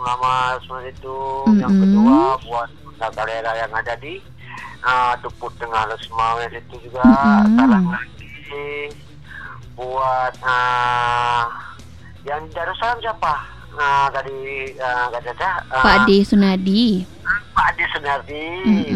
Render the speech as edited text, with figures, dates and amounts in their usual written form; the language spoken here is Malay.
lama seperti itu. Yang Mm-mm. kedua buat daerah yang ada di Duput Tengah Lesmau itu juga. Mm-mm. Salam lagi buat yang Darussalam siapa? Tadi kata Pak D Sunadi. Pak Adi Sunardi. Mm-mm.